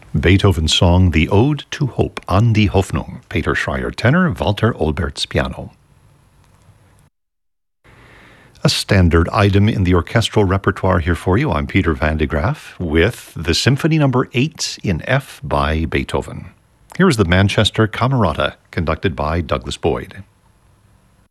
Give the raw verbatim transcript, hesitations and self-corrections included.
Beethoven's song The Ode to Hope, An die Hoffnung, Peter Schreier tenor, Walter Olbertz piano. A standard item in the orchestral repertoire here for you. I'm Peter van de Graaf with the Symphony Number eight in F by Beethoven. Here is the Manchester Camerata, conducted by Douglas Boyd.